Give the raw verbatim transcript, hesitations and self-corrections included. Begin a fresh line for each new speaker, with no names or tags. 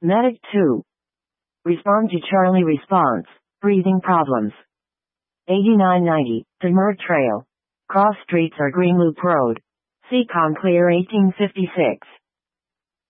Medic two. Respond to Charlie response. Breathing problems. eighty-nine ninety. Demurrag Trail. Cross streets are Green Loop Road. Seacon Clear eighteen fifty-six.